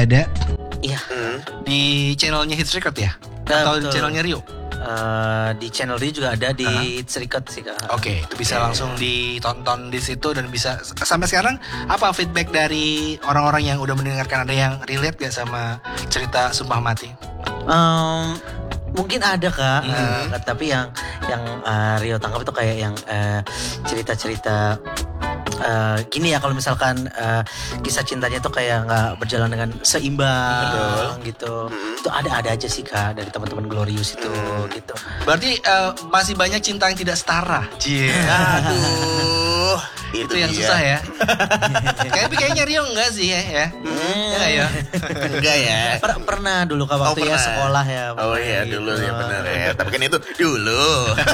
ada. Iya. Di channelnya Hits Record ya? Atau di channelnya Rio? Di channel Rio juga ada, di Hits Record sih Kak. Oke, itu bisa langsung ditonton di situ. Dan bisa sampai sekarang apa feedback dari orang-orang yang udah mendengarkan? Ada yang relate gak sama cerita Sumpah Mati? Mungkin ada Kak, tapi yang Rio tangkap itu kayak yang cerita-cerita gini ya, kalau misalkan kisah cintanya itu kayak nggak berjalan dengan seimbang gitu. Itu ada aja sih Kak dari teman-teman Glorious itu gitu. Berarti masih banyak cinta yang tidak setara. Aduh, itu yang dia. susah ya. Kayaknya Rio enggak sih ya. Enggak ya. Enggak ya. Pernah dulu Kak waktu ya sekolah ya. Oh iya gitu. dulu ya benar ya. Tapi kan itu dulu.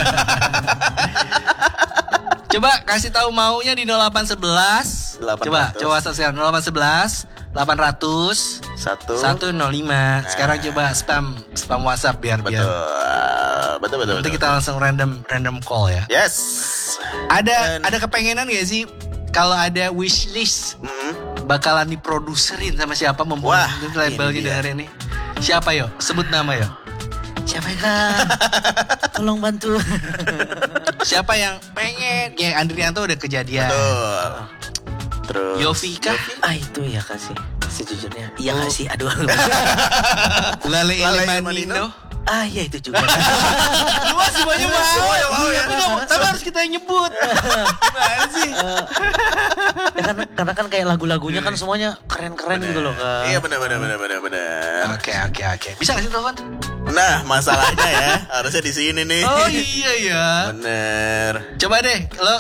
Coba kasih tahu maunya di 0811. 800. Coba sekarang 0811 800 105. Sekarang coba spam WhatsApp biar. Betul. Nanti kita langsung random call ya. Yes. Ada kepengenan gak sih kalau ada wishlist bakalan diproduserin sama siapa membuat labelnya dengerin nih? Siapa yo? Sebut nama yo. Siapa ya Kak? Tolong bantu. Siapa yang pengen? Ya Andrianto udah kejadian. Betul. Terus Yofi kah? Itu ya Kak sih. Sejujurnya iya Kak sih. Aduh. Lale Manino. Manino. Ya itu juga. Lu masih banyak mau ya. Tapi harus kita yang nyebut. Gimana sih? Ya karena kan kayak lagu-lagunya kan semuanya keren-keren gitu loh Kak. Iya benar. Oke. Bisa gak sih telepon? Nah masalahnya ya harusnya di sini nih. Oh iya ya. Bener. Coba deh lo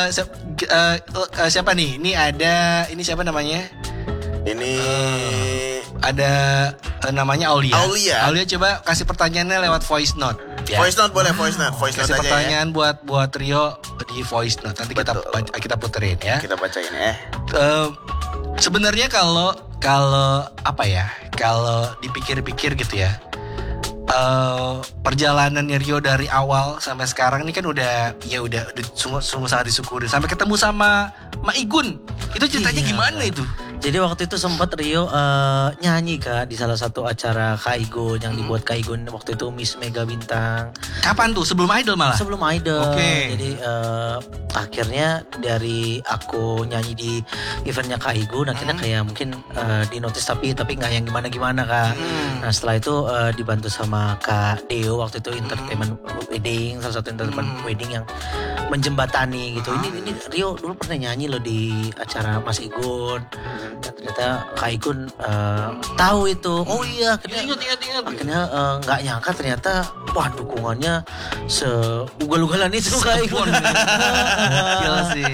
siapa nih? Ini siapa namanya? Ini Ada namanya Aulia. Aulia coba kasih pertanyaannya lewat voice note. Ya. voice note boleh voice note Kasih aja pertanyaan buat Rio di voice note. Nanti kita puterin ya. Kita bacain ya. Sebenarnya kalau apa ya? Kalau dipikir-pikir gitu ya. Perjalanan Rio dari awal sampai sekarang ini kan udah sungguh sangat disyukuri. Sampai ketemu sama Ma Igun. Itu ceritanya gimana itu? Jadi waktu itu sempat Rio nyanyi Kak di salah satu acara Kak Igun yang dibuat Kak Igun waktu itu Miss Mega Bintang. Kapan tuh? Sebelum Idol malah? Sebelum Idol. Oke. Jadi akhirnya dari aku nyanyi di eventnya Kak Igun, akhirnya kayak mungkin dinotis tapi nggak yang gimana Kak. Nah setelah itu dibantu sama Kak Deo waktu itu entertainment wedding, salah satu entertainment wedding yang menjembatani gitu. Ini Rio dulu pernah nyanyi loh di acara Mas Igun. Dan ternyata Kak Igun tahu itu. Oh iya, akhirnya Ingat. akhirnya nggak nyangka ternyata wah dukungannya seugal-ugalan itu Kak Igun. Gila sih.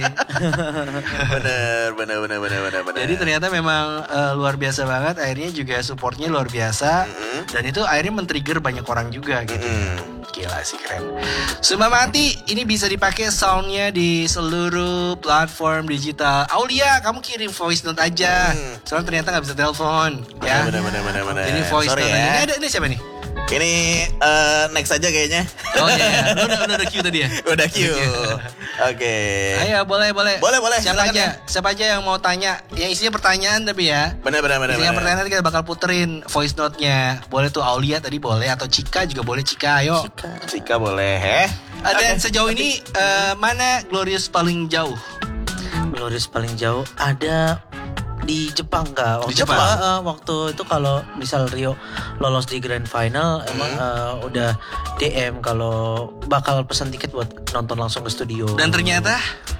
Bener. Jadi ternyata memang luar biasa banget. Akhirnya juga supportnya luar biasa. Dan itu akhirnya men-trigger banyak orang juga gitu. Gila sih, keren. Sumpah Mati ini bisa dipakai soundnya di seluruh platform digital. Aulia, kamu kirim voice note aja. Soalnya ternyata gak bisa telepon ya. Bener. Ini voice Sorry note ya. aja. Ini siapa nih? Ini next aja kayaknya. Oh iya, udah cue tadi ya? Udah cue. Oke. Ayo boleh. Boleh. Siapa Silakan aja? ya. Siapa aja yang mau tanya? Yang isinya pertanyaan tapi ya. Bener. Isinya pertanyaan nanti kita bakal puterin voice note-nya. Boleh tuh Aulia tadi boleh, atau Cika juga boleh. Cika, ayo. Cika boleh. Dan sejauh ini mana Glorious paling jauh? Glorious paling jauh ada di Jepang Kak. Di Jepang? Waktu itu kalau misal Rio lolos di Grand Final emang udah DM kalau bakal pesan tiket buat nonton langsung ke studio. Dan ternyata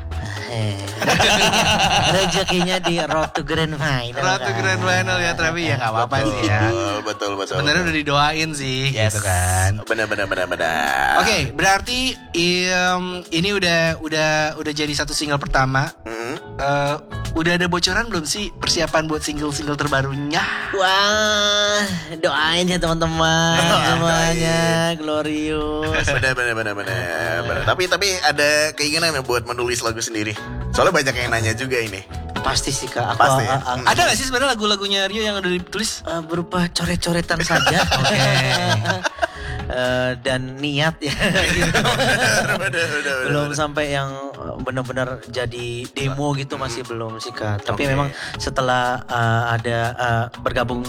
rezekinya di Road to Grand Final. Road to Grand Final ya, tapi ya nggak apa-apa sih ya. Betul. Sebenarnya udah didoain sih, Yes. gitu kan. Bener. Oke, berarti ini udah jadi satu single pertama. Udah ada bocoran belum sih persiapan buat single terbarunya? Wah, doain ya teman-teman semuanya Glorious. Bener. Tapi ada keinginan buat menulis lagu sendiri. Soalnya banyak yang nanya juga ini. Pasti sih Kak. Pasti ya? Ada gak sih sebenarnya lagu-lagunya Rio yang udah ditulis? Berupa coret-coretan saja. Oke. Dan niat ya gitu. Belum sampai yang benar-benar jadi demo gitu masih belum sih Kak. Tapi memang setelah ada bergabung